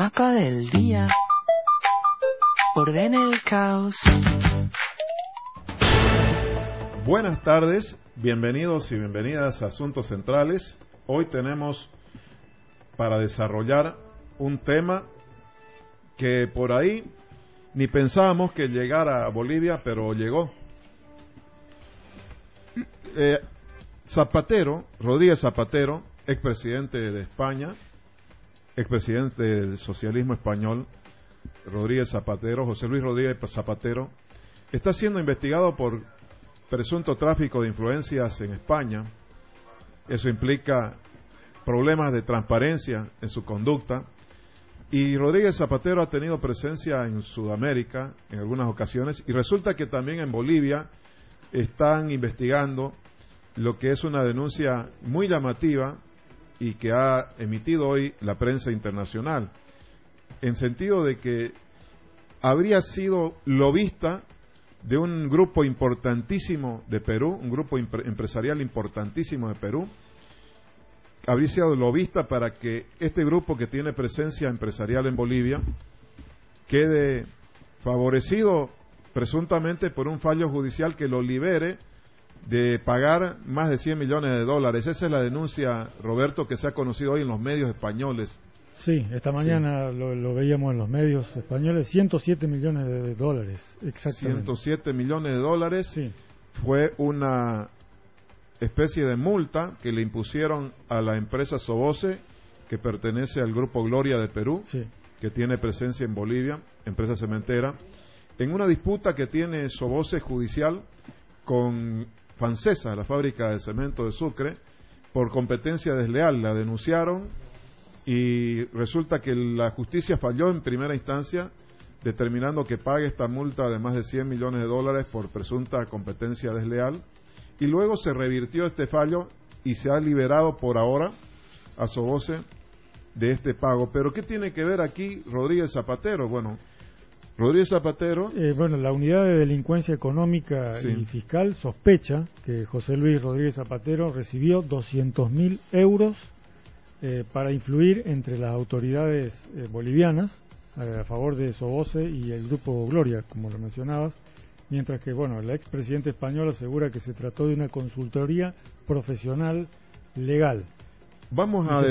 cloaca del día. Ordena el caos. Buenas tardes, bienvenidos y bienvenidas a Asuntos Centrales. Hoy tenemos para desarrollar un tema que por ahí ni pensábamos que llegara a Bolivia, pero llegó. Zapatero, Rodríguez Zapatero, expresidente de España, expresidente del socialismo español, Rodríguez Zapatero, José Luis Rodríguez Zapatero, está siendo investigado por presunto tráfico de influencias en España. Eso implica problemas de transparencia en su conducta. Y Rodríguez Zapatero ha tenido presencia en Sudamérica en algunas ocasiones, y resulta que también en Bolivia están investigando lo que es una denuncia muy llamativa y que ha emitido hoy la prensa internacional, en sentido de que habría sido lobista de un grupo importantísimo de Perú, un grupo empresarial importantísimo de Perú. Habría sido lobista para que este grupo, que tiene presencia empresarial en Bolivia, quede favorecido presuntamente por un fallo judicial que lo libere de pagar más de 100 millones de dólares. Esa es la denuncia, Roberto, que se ha conocido hoy en los medios españoles. Sí, esta mañana lo veíamos en los medios españoles, 107 millones de dólares, exactamente. 107 millones de dólares, sí. Fue una especie de multa que le impusieron a la empresa Soboce, que pertenece al Grupo Gloria de Perú, sí, que tiene presencia en Bolivia, empresa cementera, en una disputa que tiene Soboce judicial con Fancesa, la fábrica de cemento de Sucre, por competencia desleal. La denunciaron y resulta que la justicia falló en primera instancia, determinando que pague esta multa de más de 100 millones de dólares por presunta competencia desleal, y luego se revirtió este fallo y se ha liberado por ahora a Soboce de este pago. Pero ¿qué tiene que ver aquí Rodríguez Zapatero? Bueno, Rodríguez Zapatero... la Unidad de Delincuencia Económica y Fiscal sospecha que José Luis Rodríguez Zapatero recibió 200.000 euros para influir entre las autoridades bolivianas a favor de Soboce y el Grupo Gloria, como lo mencionabas, mientras que, el expresidente español asegura que se trató de una consultoría profesional legal. Vamos a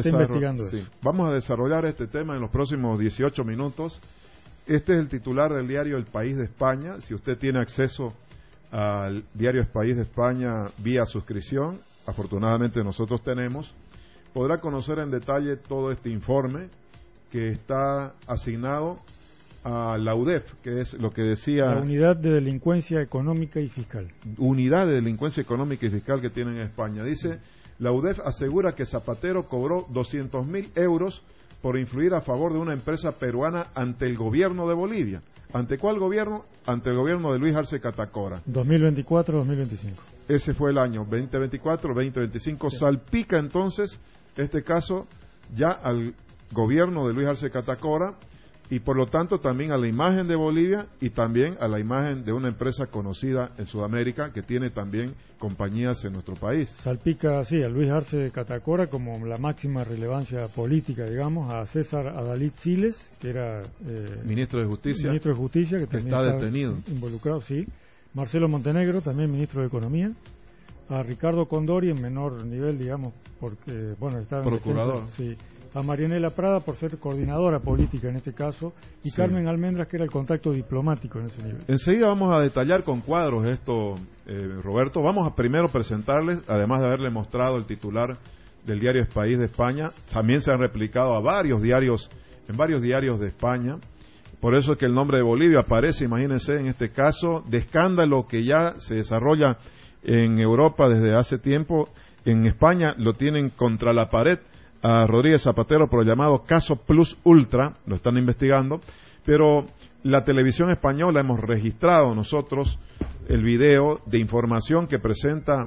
desarrollar este tema en los próximos 18 minutos. Este es el titular del diario El País de España. Si usted tiene acceso al diario El País de España vía suscripción, afortunadamente nosotros tenemos, podrá conocer en detalle todo este informe que está asignado a la UDEF, que es lo que decía... La Unidad de Delincuencia Económica y Fiscal. Unidad de Delincuencia Económica y Fiscal que tienen en España. Dice, la UDEF asegura que Zapatero cobró 200.000 euros por influir a favor de una empresa peruana ante el gobierno de Bolivia. ¿Ante cuál gobierno? Ante el gobierno de Luis Arce Catacora. 2024-2025. Ese fue el año 2024-2025. Sí. Salpica entonces este caso ya al gobierno de Luis Arce Catacora y por lo tanto también a la imagen de Bolivia y también a la imagen de una empresa conocida en Sudamérica que tiene también compañías en nuestro país. Salpica, sí, a Luis Arce Catacora como la máxima relevancia política, digamos, a César Adalid Siles, que era ministro de Justicia, que también está detenido, involucrado, sí. Marcelo Montenegro, también ministro de Economía. A Ricardo Condori en menor nivel, digamos, porque, está en procurador. Defensa, sí. A Marianela Prada por ser coordinadora política en este caso, y sí. Carmen Almendras, que era el contacto diplomático en ese nivel. Enseguida vamos a detallar con cuadros esto, Roberto. Vamos a primero presentarles, además de haberle mostrado el titular del diario El País de España, también se han replicado en varios diarios de España. Por eso es que el nombre de Bolivia aparece, imagínense, en este caso, de escándalo que ya se desarrolla en Europa desde hace tiempo. En España lo tienen contra la pared a Rodríguez Zapatero por el llamado caso Plus Ultra, lo están investigando, pero la televisión española hemos registrado nosotros el video de información que presenta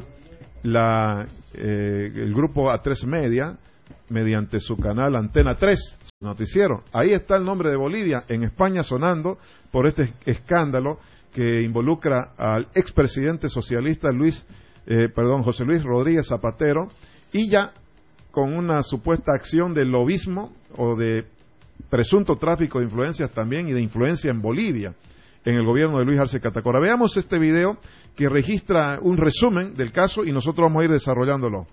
el grupo A3 Media mediante su canal Antena 3, su noticiero. Ahí está el nombre de Bolivia en España sonando por este escándalo que involucra al expresidente socialista José Luis Rodríguez Zapatero, y ya con una supuesta acción de lobismo o de presunto tráfico de influencias también y de influencia en Bolivia, en el gobierno de Luis Arce Catacora. Veamos este video que registra un resumen del caso y nosotros vamos a ir desarrollándolo.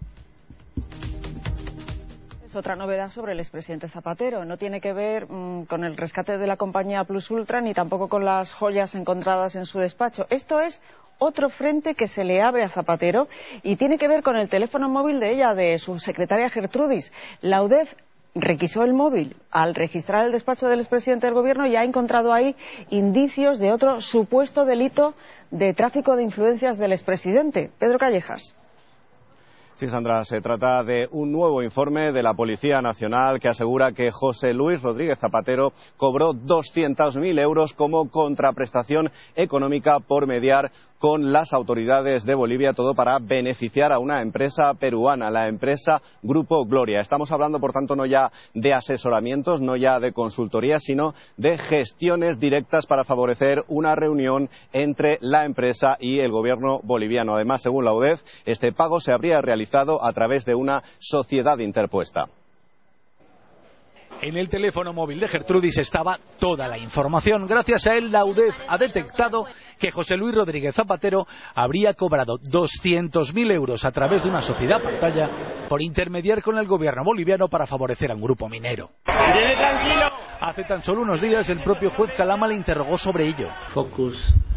Es otra novedad sobre el expresidente Zapatero. No tiene que ver con el rescate de la compañía Plus Ultra ni tampoco con las joyas encontradas en su despacho. Esto es otro frente que se le abre a Zapatero y tiene que ver con el teléfono móvil de ella, de su secretaria Gertrudis. La UDEF requisó el móvil al registrar el despacho del expresidente del gobierno y ha encontrado ahí indicios de otro supuesto delito de tráfico de influencias del expresidente. Pedro Callejas. Sí, Sandra, se trata de un nuevo informe de la Policía Nacional que asegura que José Luis Rodríguez Zapatero cobró 200.000 euros como contraprestación económica por mediar con las autoridades de Bolivia, todo para beneficiar a una empresa peruana, la empresa Grupo Gloria. Estamos hablando, por tanto, no ya de asesoramientos, no ya de consultoría, sino de gestiones directas para favorecer una reunión entre la empresa y el gobierno boliviano. Además, según la UDEF, este pago se habría realizado a través de una sociedad interpuesta. En el teléfono móvil de Gertrudis estaba toda la información. Gracias a él, la UDEF ha detectado que José Luis Rodríguez Zapatero habría cobrado 200.000 euros a través de una sociedad pantalla por intermediar con el gobierno boliviano para favorecer a un grupo minero. Hace tan solo unos días, el propio juez Calama le interrogó sobre ello. Focus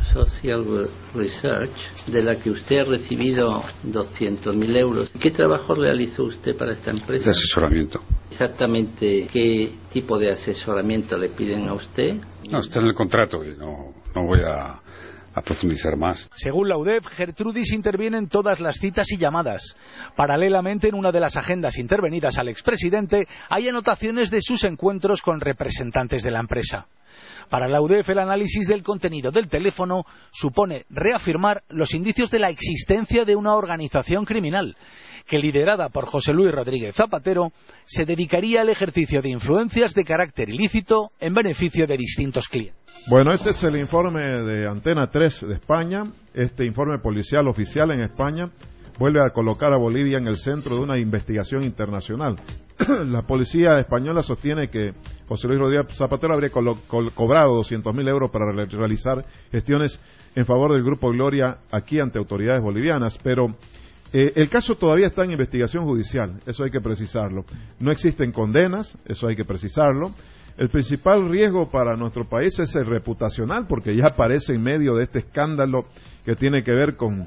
Social Research, de la que usted ha recibido 200.000 euros. ¿Qué trabajo realizó usted para esta empresa? De asesoramiento. Exactamente, ¿qué tipo de asesoramiento le piden a usted? No, está en el contrato y no voy a profundizar más. Según la UDEF, Gertrudis interviene en todas las citas y llamadas. Paralelamente, en una de las agendas intervenidas al expresidente, hay anotaciones de sus encuentros con representantes de la empresa. Para la UDEF, el análisis del contenido del teléfono supone reafirmar los indicios de la existencia de una organización criminal que, liderada por José Luis Rodríguez Zapatero, se dedicaría al ejercicio de influencias de carácter ilícito en beneficio de distintos clientes. Bueno, este es el informe de Antena 3 de España. Este informe policial oficial en España vuelve a colocar a Bolivia en el centro de una investigación internacional. La policía española sostiene que José Luis Rodríguez Zapatero habría cobrado 200.000 euros para realizar gestiones en favor del Grupo Gloria aquí ante autoridades bolivianas, pero el caso todavía está en investigación judicial, eso hay que precisarlo. No existen condenas, eso hay que precisarlo. El principal riesgo para nuestro país es el reputacional, porque ya aparece en medio de este escándalo que tiene que ver con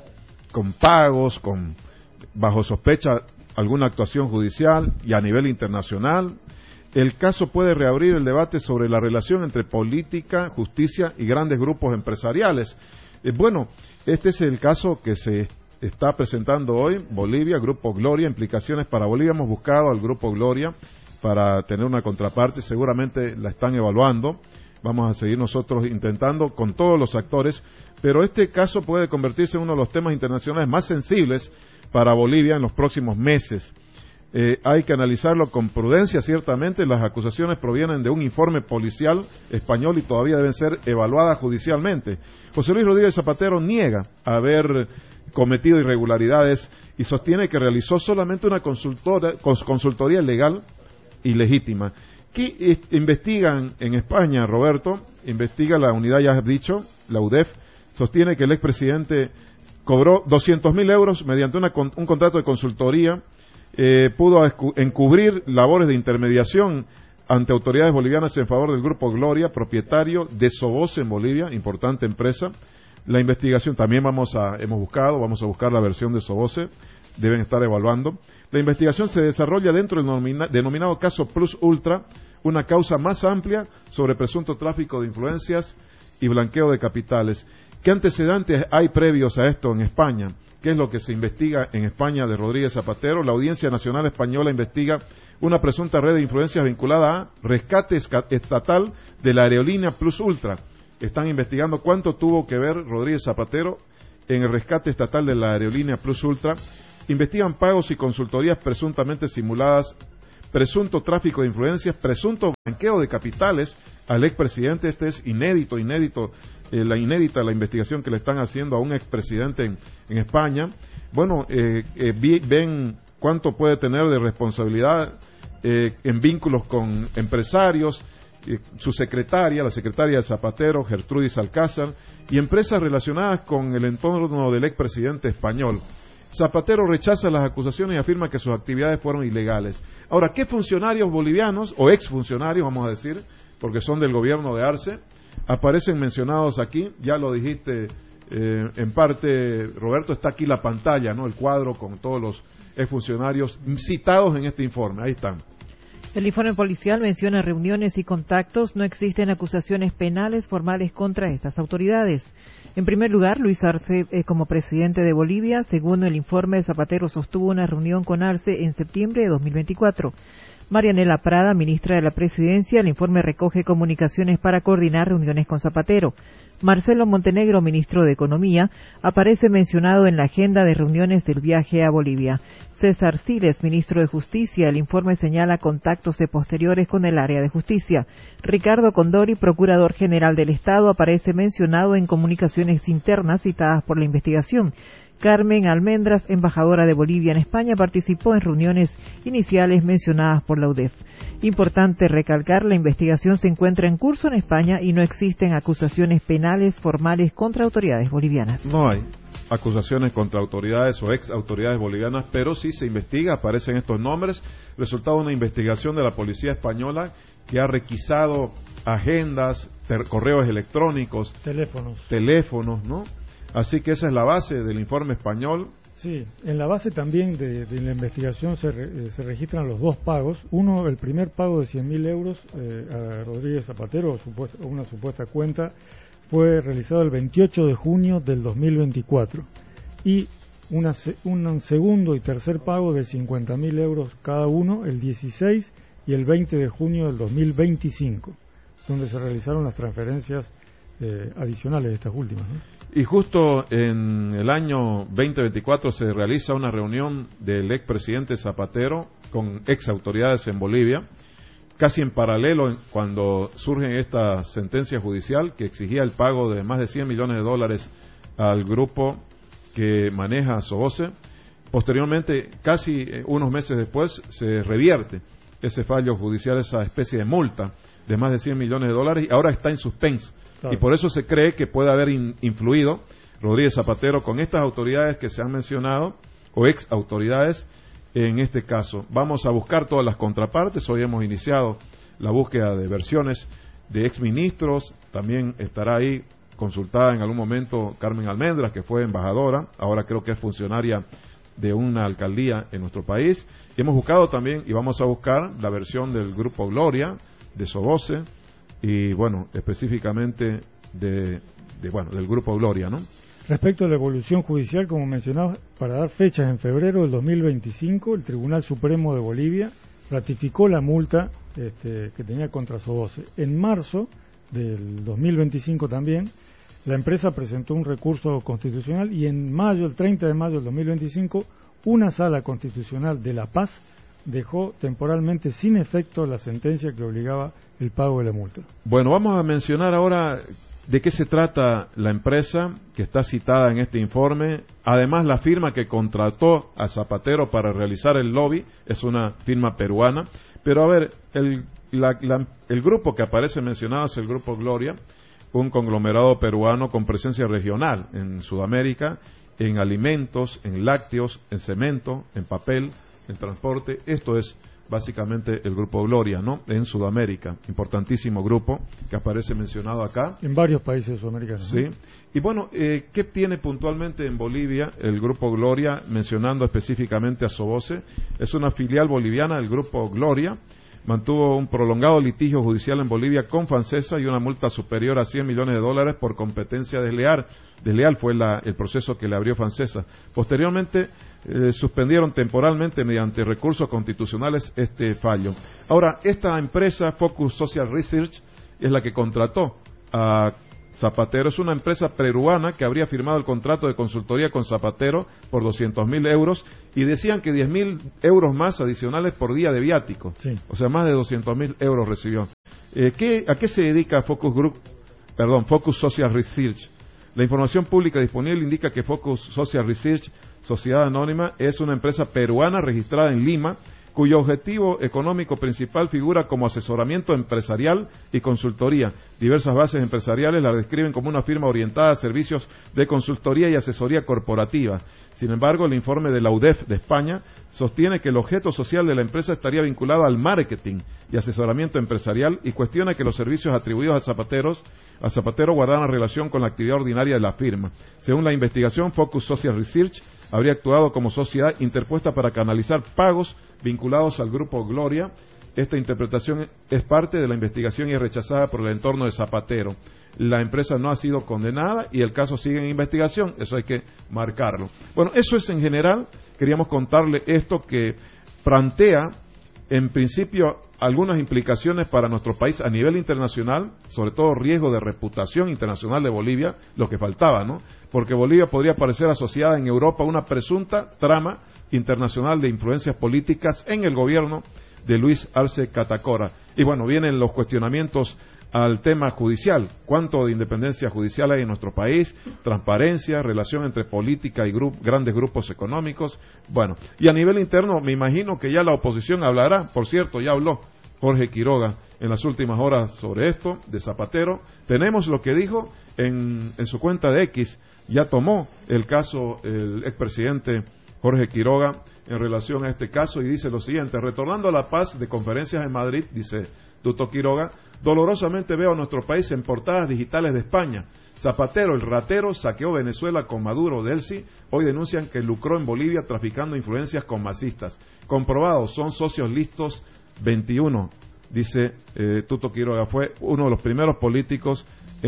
pagos, con bajo sospecha alguna actuación judicial y a nivel internacional. El caso puede reabrir el debate sobre la relación entre política, justicia y grandes grupos empresariales. Bueno, este es el caso que se está presentando hoy, Bolivia, Grupo Gloria, implicaciones para Bolivia. Hemos buscado al Grupo Gloria para tener una contraparte, seguramente la están evaluando. Vamos a seguir nosotros intentando con todos los actores, pero este caso puede convertirse en uno de los temas internacionales más sensibles para Bolivia en los próximos meses. Hay que analizarlo con prudencia, ciertamente. Las acusaciones provienen de un informe policial español y todavía deben ser evaluadas judicialmente. José Luis Rodríguez Zapatero niega haber cometido irregularidades y sostiene que realizó solamente una consultoría legal y legítima. ¿Qué investigan en España, Roberto? Investiga la unidad, ya has dicho, la UDEF, sostiene que el expresidente cobró 200.000 euros mediante un contrato de consultoría, pudo encubrir labores de intermediación ante autoridades bolivianas en favor del Grupo Gloria, propietario de Soboce en Bolivia, importante empresa. La investigación también vamos a buscar la versión de Soboce, deben estar evaluando. La investigación se desarrolla dentro del denominado caso Plus Ultra, una causa más amplia sobre presunto tráfico de influencias y blanqueo de capitales. ¿Qué antecedentes hay previos a esto en España? ¿Qué es lo que se investiga en España de Rodríguez Zapatero? La Audiencia Nacional Española investiga una presunta red de influencias vinculada a rescate estatal de la aerolínea Plus Ultra. Están investigando cuánto tuvo que ver Rodríguez Zapatero en el rescate estatal de la aerolínea Plus Ultra. Investigan pagos y consultorías presuntamente simuladas, presunto tráfico de influencias, presunto blanqueo de capitales al expresidente. Este es inédita la investigación que le están haciendo a un expresidente en España. Bueno, ven cuánto puede tener de responsabilidad en vínculos con empresarios, su secretaria, la secretaria de Zapatero, Gertrudis Alcázar, y empresas relacionadas con el entorno del expresidente español. Zapatero rechaza las acusaciones y afirma que sus actividades fueron ilegales. Ahora, ¿qué funcionarios bolivianos, o exfuncionarios, vamos a decir, porque son del gobierno de Arce, aparecen mencionados aquí? Ya lo dijiste en parte, Roberto, está aquí la pantalla, ¿no? El cuadro con todos los exfuncionarios citados en este informe. Ahí están. El informe policial menciona reuniones y contactos. No existen acusaciones penales formales contra estas autoridades. En primer lugar, Luis Arce, como presidente de Bolivia, según el informe, Zapatero sostuvo una reunión con Arce en septiembre de 2024. Marianela Prada, ministra de la Presidencia, el informe recoge comunicaciones para coordinar reuniones con Zapatero. Marcelo Montenegro, ministro de Economía, aparece mencionado en la agenda de reuniones del viaje a Bolivia. César Siles, ministro de Justicia, el informe señala contactos posteriores con el área de justicia. Ricardo Condori, procurador general del Estado, aparece mencionado en comunicaciones internas citadas por la investigación. Carmen Almendras, embajadora de Bolivia en España, participó en reuniones iniciales mencionadas por la UDEF. Importante recalcar, la investigación se encuentra en curso en España y no existen acusaciones penales formales contra autoridades bolivianas. No hay acusaciones contra autoridades o ex autoridades bolivianas, pero sí se investiga, aparecen estos nombres, resultado de una investigación de la policía española que ha requisado agendas, correos electrónicos, teléfonos, ¿no? Así que esa es la base del informe español. Sí, en la base también de la investigación se registran los dos pagos. Uno, el primer pago de 100.000 euros a Rodríguez Zapatero, una supuesta cuenta, fue realizado el 28 de junio del 2024. Y un segundo y tercer pago de 50.000 euros cada uno, el 16 y el 20 de junio del 2025, donde se realizaron las transferencias adicionales de estas últimas, ¿no? Y justo en el año 2024 se realiza una reunión del expresidente Zapatero con ex autoridades en Bolivia, casi en paralelo cuando surge esta sentencia judicial que exigía el pago de más de $100 millones al grupo que maneja SOBOSE. Posteriormente, casi unos meses después, se revierte ese fallo judicial, esa especie de multa de más de $100 millones, y ahora está en suspenso. Claro. Y por eso se cree que puede haber influido Rodríguez Zapatero con estas autoridades que se han mencionado, o ex autoridades, en este caso. Vamos a buscar todas las contrapartes. Hoy hemos iniciado la búsqueda de versiones de exministros. También estará ahí consultada en algún momento Carmen Almendras, que fue embajadora, ahora creo que es funcionaria de una alcaldía en nuestro país. Y hemos buscado también, y vamos a buscar, la versión del Grupo Gloria, de SOBOSE, y bueno, específicamente del Grupo Gloria, ¿no? Respecto a la evolución judicial, como mencionaba, para dar fechas, en febrero del 2025, el Tribunal Supremo de Bolivia ratificó la multa que tenía contra SOBOSE. En marzo del 2025 también, la empresa presentó un recurso constitucional, y en mayo, el 30 de mayo del 2025, una sala constitucional de La Paz dejó temporalmente sin efecto la sentencia que obligaba el pago de la multa. Bueno, vamos a mencionar ahora de qué se trata la empresa que está citada en este informe. Además, la firma que contrató a Zapatero para realizar el lobby es una firma peruana. Pero a ver, el grupo que aparece mencionado es el Grupo Gloria, un conglomerado peruano con presencia regional en Sudamérica, en alimentos, en lácteos, en cemento, en papel, en transporte. Esto es básicamente el Grupo Gloria, ¿no? En Sudamérica, importantísimo grupo que aparece mencionado acá. En varios países sudamericanos. Sí. Y bueno, ¿qué tiene puntualmente en Bolivia el Grupo Gloria, mencionando específicamente a SOBOSE? Es una filial boliviana del Grupo Gloria. Mantuvo un prolongado litigio judicial en Bolivia con Fancesa y una multa superior a $100 millones por competencia desleal. Desleal fue el proceso que le abrió Fancesa. Posteriormente suspendieron temporalmente mediante recursos constitucionales este fallo. Ahora, esta empresa, Focus Social Research, es la que contrató a Zapatero. Es una empresa peruana que habría firmado el contrato de consultoría con Zapatero por 200.000 euros, y decían que 10.000 euros más adicionales por día de viático. Sí. O sea, más de 200.000 euros recibió. ¿A qué se dedica Focus Social Research? La información pública disponible indica que Focus Social Research, sociedad anónima, es una empresa peruana registrada en Lima, cuyo objetivo económico principal figura como asesoramiento empresarial y consultoría. Diversas bases empresariales la describen como una firma orientada a servicios de consultoría y asesoría corporativa. Sin embargo, el informe de la UDEF de España sostiene que el objeto social de la empresa estaría vinculado al marketing y asesoramiento empresarial y cuestiona que los servicios atribuidos a Zapatero guardaran relación con la actividad ordinaria de la firma. Según la investigación, Focus Social Research habría actuado como sociedad interpuesta para canalizar pagos vinculados al grupo Gloria. Esta interpretación es parte de la investigación y es rechazada por el entorno de Zapatero. La empresa no ha sido condenada y el caso sigue en investigación, eso hay que marcarlo. Bueno, eso es en general, queríamos contarle esto que plantea en principio algunas implicaciones para nuestro país a nivel internacional, sobre todo riesgo de reputación internacional de Bolivia, lo que faltaba, ¿no? Porque Bolivia podría parecer asociada en Europa a una presunta trama internacional de influencias políticas en el gobierno de Luis Arce Catacora. Y bueno, vienen los cuestionamientos al tema judicial. ¿Cuánto de independencia judicial hay en nuestro país? Transparencia, relación entre política y grandes grupos económicos. Bueno, y a nivel interno me imagino que ya la oposición hablará. Por cierto, ya habló Jorge Quiroga en las últimas horas sobre esto, de Zapatero. Tenemos lo que dijo en su cuenta de X. Ya tomó el caso el expresidente Jorge Quiroga en relación a este caso y dice lo siguiente: retornando a la paz de conferencias en Madrid, dice Tuto Quiroga, dolorosamente veo a nuestro país en portadas digitales de España. Zapatero, el ratero, saqueó Venezuela con Maduro, Delcy. Hoy denuncian que lucró en Bolivia traficando influencias con masistas. Comprobado, son socios listos 21, dice Tuto Quiroga. Fue uno de los primeros políticos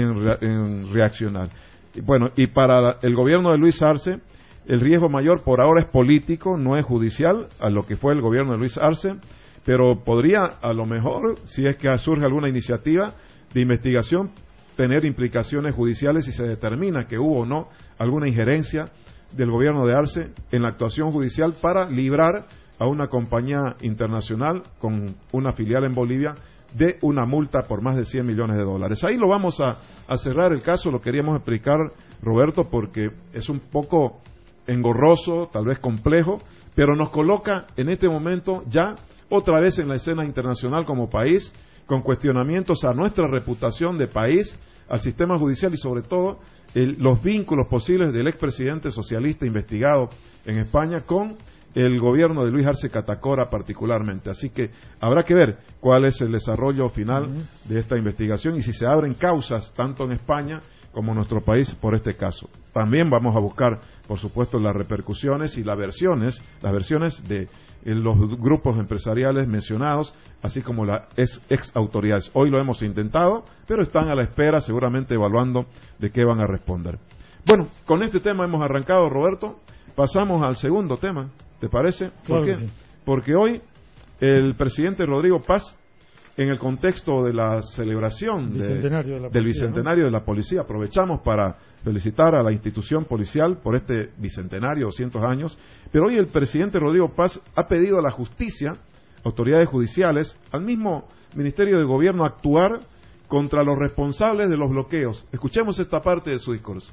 en reaccionar. Bueno, y para el gobierno de Luis Arce, el riesgo mayor por ahora es político, no es judicial, a lo que fue el gobierno de Luis Arce, pero podría, a lo mejor, si es que surge alguna iniciativa de investigación, tener implicaciones judiciales si se determina que hubo o no alguna injerencia del gobierno de Arce en la actuación judicial para librar a una compañía internacional con una filial en Bolivia de una multa por más de $100 millones. Ahí lo vamos a cerrar el caso, lo queríamos explicar, Roberto, porque es un poco engorroso, tal vez complejo, pero nos coloca en este momento ya otra vez en la escena internacional como país, con cuestionamientos a nuestra reputación de país, al sistema judicial y sobre todo los vínculos posibles del expresidente socialista investigado en España con el gobierno de Luis Arce Catacora particularmente. Así que habrá que ver cuál es el desarrollo final de esta investigación y si se abren causas tanto en España como en nuestro país por este caso. También vamos a buscar, por supuesto, las repercusiones y las versiones de los grupos empresariales mencionados, así como las ex autoridades. Hoy lo hemos intentado, pero están a la espera, seguramente evaluando de qué van a responder. Bueno, con este tema hemos arrancado, Roberto. Pasamos al segundo tema, ¿te parece? Claro. ¿Por qué? Sí. Porque hoy el presidente Rodrigo Paz, en el contexto de la celebración del Bicentenario de la Policía, aprovechamos para felicitar a la institución policial por este Bicentenario, 200 años, pero hoy el presidente Rodrigo Paz ha pedido a la justicia, autoridades judiciales, al mismo Ministerio de Gobierno actuar contra los responsables de los bloqueos. Escuchemos esta parte de su discurso.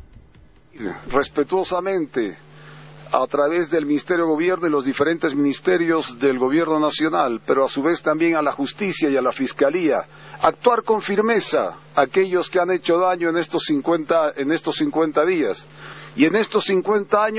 Respetuosamente, a través del Ministerio de Gobierno y los diferentes ministerios del Gobierno Nacional, pero a su vez también a la Justicia y a la Fiscalía, actuar con firmeza aquellos que han hecho daño en estos 50 días. Y en estos 50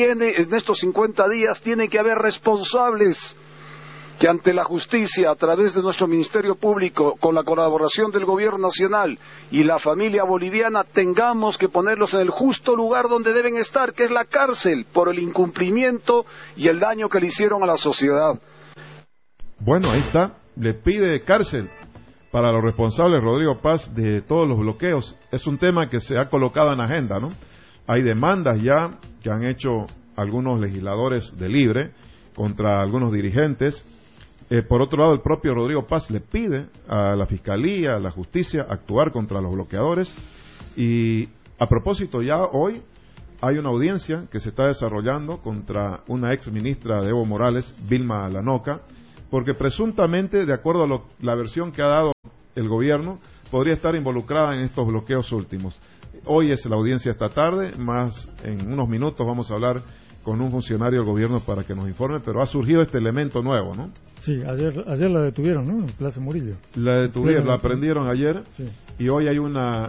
días tiene que haber responsables que ante la justicia, a través de nuestro Ministerio Público, con la colaboración del Gobierno Nacional y la familia boliviana, tengamos que ponerlos en el justo lugar donde deben estar, que es la cárcel, por el incumplimiento y el daño que le hicieron a la sociedad. Bueno, ahí está, le pide cárcel para los responsables, Rodrigo Paz, de todos los bloqueos. Es un tema que se ha colocado en agenda, ¿no? Hay demandas ya que han hecho algunos legisladores de Libre contra algunos dirigentes. Por otro lado, el propio Rodrigo Paz le pide a la Fiscalía, a la Justicia, actuar contra los bloqueadores. Y a propósito, ya hoy hay una audiencia que se está desarrollando contra una ex ministra de Evo Morales, Vilma Lanoca, porque presuntamente, de acuerdo a la versión que ha dado el gobierno, podría estar involucrada en estos bloqueos últimos. Hoy es la audiencia esta tarde, más en unos minutos vamos a hablar con un funcionario del gobierno para que nos informe, pero ha surgido este elemento nuevo, ¿no? Sí, ayer la detuvieron, ¿no? En Plaza Murillo. La detuvieron, la prendieron ayer, sí. Y hoy hay una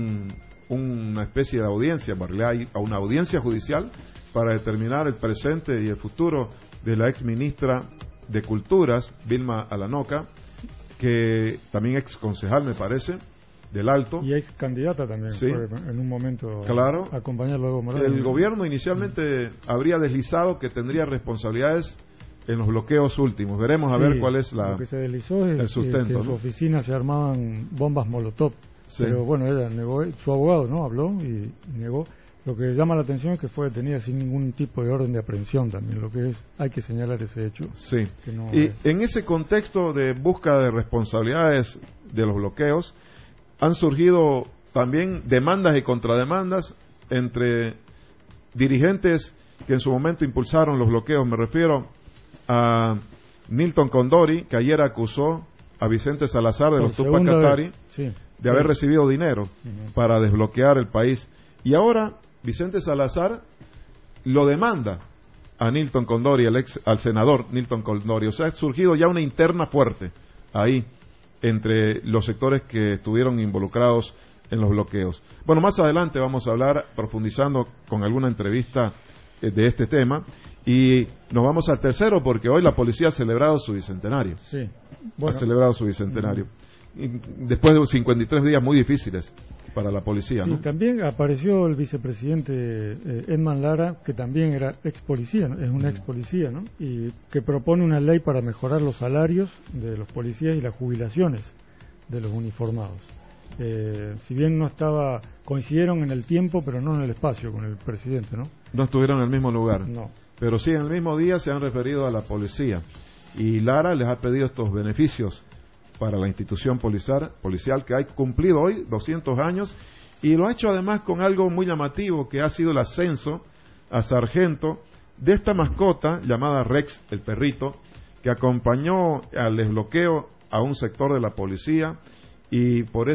especie de audiencia, hay una audiencia judicial para determinar el presente y el futuro de la ex ministra de Culturas, Vilma Alanoca, que también ex concejal, me parece, del Alto. Y ex candidata también, sí. Fue en un momento claro. a acompañarlo a Evo Morales. El gobierno inicialmente habría deslizado que tendría responsabilidades en los bloqueos últimos. Veremos a ver cuál es lo que se deslizó es el sustento. Que en su oficina se armaban bombas molotov. Sí. Pero bueno, ella negó, su abogado no habló y negó. Lo que llama la atención es que fue detenida sin ningún tipo de orden de aprehensión también, lo que hay que señalar ese hecho. Sí, y en ese contexto de búsqueda de responsabilidades de los bloqueos, han surgido también demandas y contrademandas entre dirigentes que en su momento impulsaron los bloqueos. Me refiero a Nilton Condori, que ayer acusó a Vicente Salazar de los Tupac Katari de haber recibido dinero para desbloquear el país. Y ahora Vicente Salazar lo demanda a Nilton Condori, al senador Nilton Condori. O sea, ha surgido ya una interna fuerte ahí entre los sectores que estuvieron involucrados en los bloqueos. Bueno, más adelante vamos a hablar, profundizando con alguna entrevista de este tema, y nos vamos al tercero porque hoy la policía ha celebrado su bicentenario. Sí. Bueno. Ha celebrado su bicentenario. Y después de 53 días muy difíciles para la policía, sí, ¿no? También apareció el vicepresidente Edman Lara, que también era ex policía, ¿no? Es un ex policía, ¿no? Y que propone una ley para mejorar los salarios de los policías y las jubilaciones de los uniformados. Si bien no coincidieron en el tiempo, pero no en el espacio con el presidente, ¿no? No estuvieron en el mismo lugar. No. Pero sí, en el mismo día se han referido a la policía. Y Lara les ha pedido estos beneficios para la institución policial que ha cumplido hoy 200 años, y lo ha hecho además con algo muy llamativo, que ha sido el ascenso a sargento de esta mascota llamada Rex, el perrito, que acompañó al desbloqueo a un sector de la policía, y por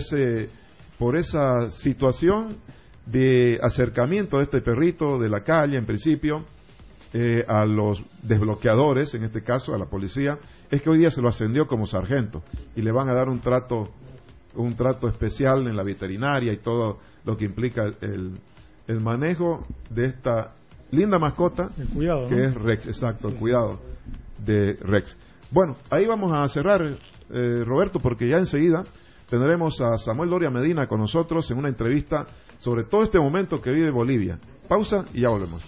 esa situación de acercamiento de este perrito de la calle, en principio, a los desbloqueadores, en este caso a la policía, es que hoy día se lo ascendió como sargento y le van a dar un trato especial en la veterinaria y todo lo que implica el manejo de esta linda mascota, el cuidado, que ¿no? es Rex, exacto, el cuidado de Rex. Bueno, ahí vamos a cerrar, Roberto, porque ya enseguida tendremos a Samuel Doria Medina con nosotros en una entrevista sobre todo este momento que vive Bolivia. Pausa y ya volvemos.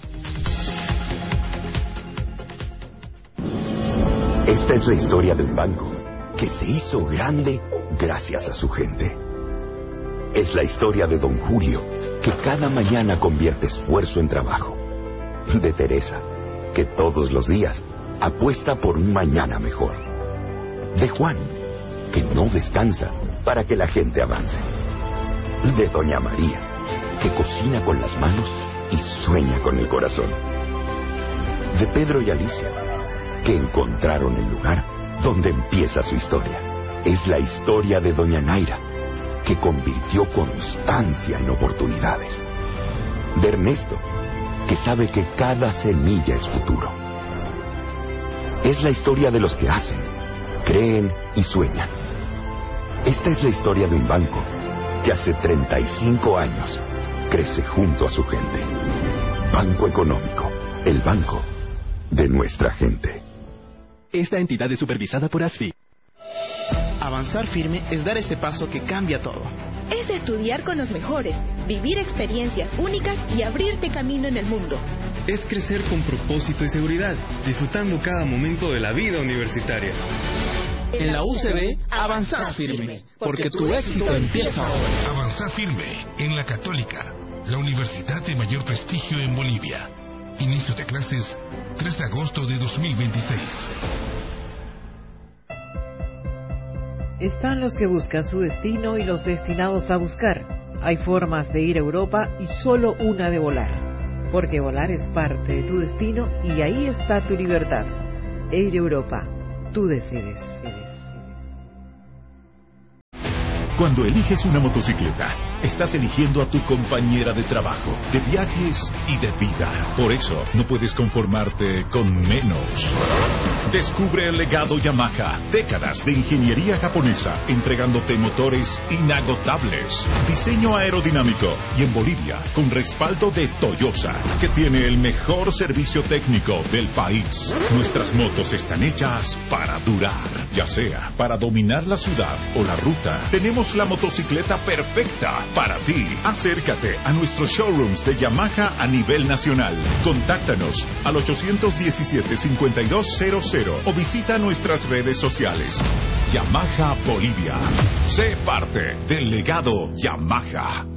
Esta es la historia de un banco que se hizo grande gracias a su gente. Es la historia de don Julio, que cada mañana convierte esfuerzo en trabajo. De Teresa, que todos los días apuesta por un mañana mejor. De Juan, que no descansa para que la gente avance. De doña María, que cocina con las manos y sueña con el corazón. De Pedro y Alicia, que encontraron el lugar donde empieza su historia. Es la historia de doña Naira, que convirtió constancia en oportunidades. De Ernesto, que sabe que cada semilla es futuro. Es la historia de los que hacen, creen y sueñan. Esta es la historia de un banco que hace 35 años crece junto a su gente. Banco Económico, el banco de nuestra gente. Esta entidad es supervisada por ASFI. Avanzar firme es dar ese paso que cambia todo. Es estudiar con los mejores, vivir experiencias únicas y abrirte camino en el mundo. Es crecer con propósito y seguridad, disfrutando cada momento de la vida universitaria. En la UCB, avanzar firme, porque tu éxito empieza ahora. Avanzar firme en la Católica, la universidad de mayor prestigio en Bolivia. Inicio de clases 3 de agosto de 2026. Están los que buscan su destino y los destinados a buscar. Hay formas de ir a Europa y solo una de volar. Porque volar es parte de tu destino y ahí está tu libertad. Air Europa, tú decides. Cuando eliges una motocicleta, estás eligiendo a tu compañera de trabajo, de viajes y de vida. Por eso, no puedes conformarte con menos. Descubre el legado Yamaha. Décadas de ingeniería japonesa, entregándote motores inagotables. Diseño aerodinámico. Y en Bolivia, con respaldo de Toyosa, que tiene el mejor servicio técnico del país. Nuestras motos están hechas para durar. Ya sea para dominar la ciudad o la ruta, tenemos la motocicleta perfecta para ti. Acércate a nuestros showrooms de Yamaha a nivel nacional. Contáctanos al 817-5200 o visita nuestras redes sociales. Yamaha Bolivia. Sé parte del legado Yamaha.